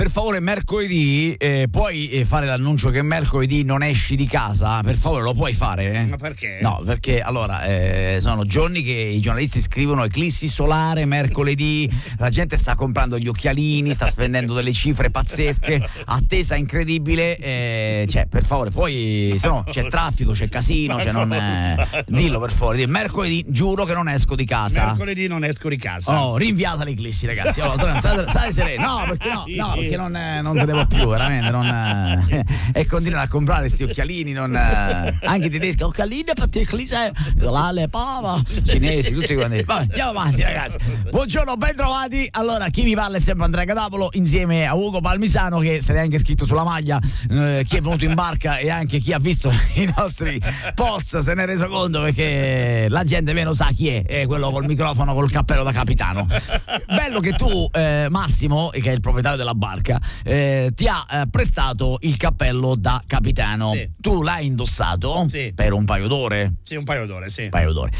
per favore mercoledì puoi fare l'annuncio che mercoledì non esci di casa? Per favore, lo puoi fare? Ma perché? No, perché allora sono giorni che i giornalisti scrivono eclissi solare mercoledì, la gente sta comprando gli occhialini, sta spendendo delle cifre pazzesche, attesa incredibile, cioè per favore, poi se no c'è traffico, c'è casino, cioè non dillo per favore, mercoledì giuro che non esco di casa. Mercoledì non esco di casa. Oh, rinviata l'eclissi, ragazzi. Allora, stai sereno. No, perché non se ne può più, veramente. E continuano a comprare questi occhialini, anche i tedeschi, occhialini per te, le pava, cinesi, tutti quanti. Vabbè, andiamo avanti, ragazzi. Buongiorno, ben trovati. Allora, chi vi parla è sempre Andrea Catapolo, insieme a Ugo Palmisano, che se l'è anche scritto sulla maglia, chi è venuto in barca e anche chi ha visto i nostri post se ne è reso conto, perché la gente meno sa chi è quello col microfono, col cappello da capitano. Bello che tu, Massimo, che è il proprietario della barca, ti ha prestato il cappello da capitano. Sì. Tu l'hai indossato per un paio d'ore? Sì, un paio d'ore, sì.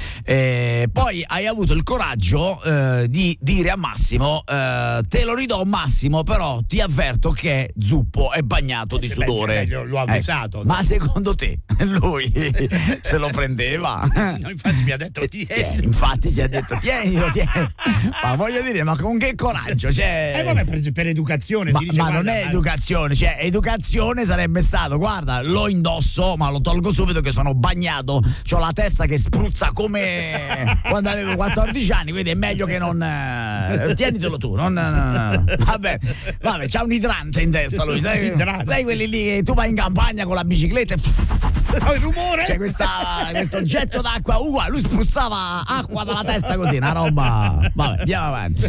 Poi hai avuto il coraggio di dire a Massimo, te lo ridò Massimo, però ti avverto che zuppo è bagnato di sudore. L'ho avvisato. Ma secondo te lui se lo prendeva? No, infatti mi ha detto tieni. Infatti ti ha detto tienilo. Ma voglio dire, ma con che coraggio? Cioè... vabbè, per educazione si dice. Ma non è educazione, cioè educazione sarebbe stato, guarda, lo indosso, ma lo tolgo subito che sono bagnato, c'ho la testa che spruzza come quando avevo 14 anni, quindi è meglio che non tienitelo tu, vabbè, c'ha un idrante in testa lui, sai quelli lì che tu vai in campagna con la bicicletta il rumore, c'è questo getto d'acqua uguale, lui spruzzava acqua dalla testa così, una roba. Vabbè, andiamo avanti.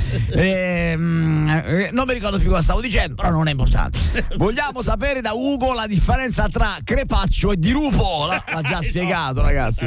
Non mi ricordo più cosa stavo dicendo, però non è importante. Vogliamo sapere da Ugo la differenza tra crepaccio e dirupo. L'ha già spiegato, ragazzi.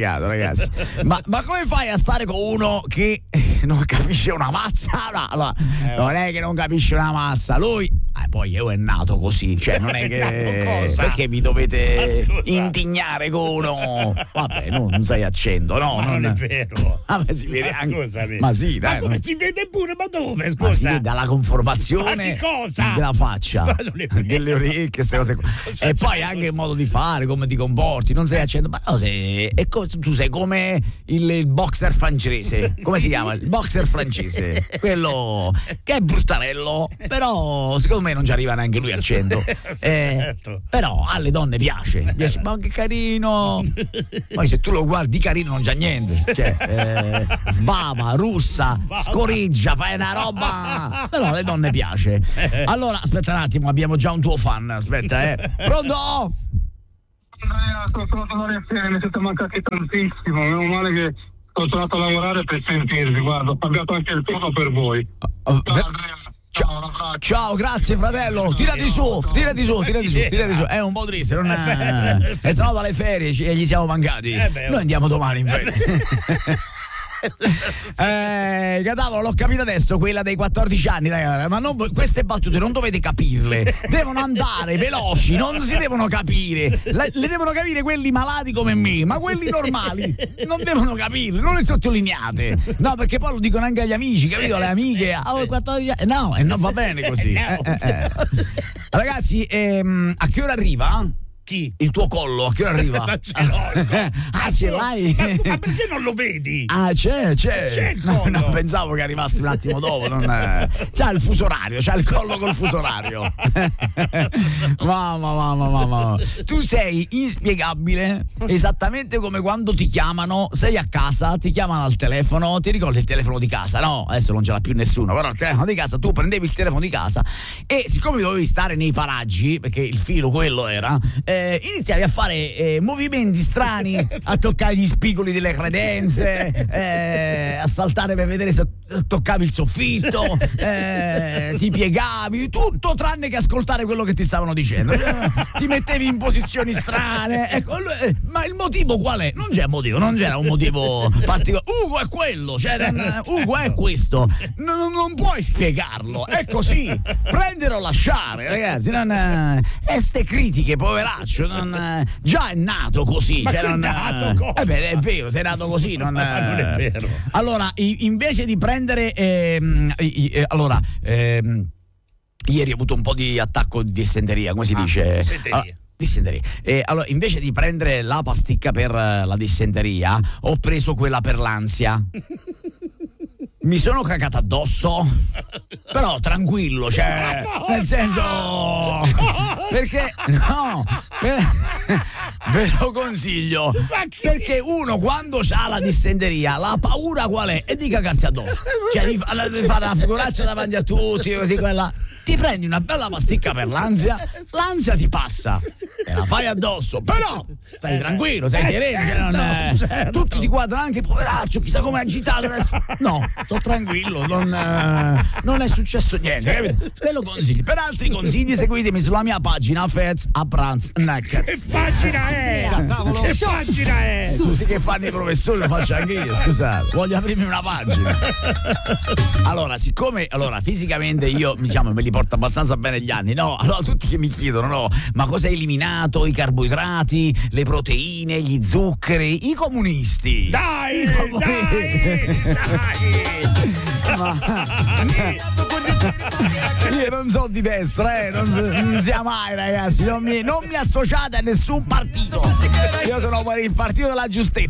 Ma come fai a stare con uno che non capisce una mazza? No, allora, non è che non capisce una mazza, lui poi io è nato così, cioè non è che perché vi dovete indignare con uno. Vabbè, non sei accendo, no? Non è vero. Ma si vede anche. Scusami. Ma sì, dai. Ma come si vede pure, ma dove? Scusa. Ma si vede dalla conformazione. Ma di cosa? Della faccia, delle orecchie, queste cose qua. E poi anche il modo di fare, come ti comporti, non sei accendo. Ma no, tu sei come il boxer francese. Come si chiama? Il boxer francese. Quello che è bruttarello, però secondo me non ci arriva neanche lui al 100. Però alle donne piace, ma che carino. Poi se tu lo guardi carino non c'ha niente, cioè sbava, russa, scoriggia, fai una roba, però alle donne piace. Allora aspetta un attimo, abbiamo già un tuo fan, aspetta. Pronto? Andrea, sono tornato a reazione, mi siete mancati tantissimo, meno male che sono tornato a lavorare per sentirvi, guarda, ho pagato anche il turno per voi. Ciao Andrea. Ciao, grazie fratello. Tirati su. È un po' triste, non è tornato alle ferie e gli siamo mancati. Noi andiamo domani in ferie. Catavolo, l'ho capito adesso, quella dei 14 anni, ragazzi, ma queste battute non dovete capirle, devono andare veloci, non si devono capire, le devono capire quelli malati come me, ma quelli normali non devono capirle, non le sottolineate, no, perché poi lo dicono anche agli amici, capito? Le amiche, 14 anni, no, e non va bene così. Ragazzi, a che ora arriva? Chi? Il tuo collo, a che ora arriva? Ce l'hai? Ma perché non lo vedi? C'è il collo. No, pensavo che arrivasse un attimo dopo. C'ha il fuso orario, c'ha il collo col fuso orario. Mamma. Tu sei inspiegabile, esattamente come quando ti chiamano, sei a casa, ti chiamano al telefono, ti ricordi il telefono di casa? No, adesso non ce l'ha più nessuno, però il telefono di casa, tu prendevi il telefono di casa e siccome dovevi stare nei paraggi, perché il filo quello era, iniziavi a fare movimenti strani, a toccare gli spigoli delle credenze, a saltare per vedere se toccavi il soffitto, ti piegavi, tutto tranne che ascoltare quello che ti stavano dicendo. Ti mettevi in posizioni strane, ecco, ma il motivo qual è? Non c'è motivo, non c'era un motivo particolare. Ugo è quello, Ugo è questo, non puoi spiegarlo, è così, prendere o lasciare, ragazzi. Ste critiche, poveraccio, già è nato così. Ma è nato cosa? È vero, sei nato così. Non è vero. Allora, invece di prendere Ieri ho avuto un po' di attacco di dissenteria, come si dice? dissenteria. Allora, dissenteria. Allora, invece di prendere la pasticca per la dissenteria, ho preso quella per l'ansia. Mi sono cagato addosso, però tranquillo, cioè, nel senso, perché no, ve lo consiglio, perché uno quando ha la dissenteria, la paura qual è? È di cagarsi addosso, cioè di fare una figuraccia davanti a tutti, così quella. Ti prendi una bella pasticca per l'ansia ti passa e la fai addosso, però stai tranquillo, sei sereno, certo. Tutti ti guardano anche, poveraccio, chissà come è agitato adesso. No, sto tranquillo, non è successo niente, capito? Te lo consiglio. Per altri consigli seguitemi sulla mia pagina Fats Abranz Naked. Che pagina è? Cavolo. Che pagina è? Scusi, che fanno i professori, lo faccio anche io, scusate, voglio aprirmi una pagina. Allora, siccome fisicamente io, diciamo, me li porto abbastanza bene gli anni, no? Allora tutti che mi chiedono, no, ma cosa hai eliminato? I carboidrati, le proteine, gli zuccheri, i comunisti. Dai, Io non sono di destra, non sia mai, ragazzi, non mi associate a nessun partito. Io sono per il partito della giustizia.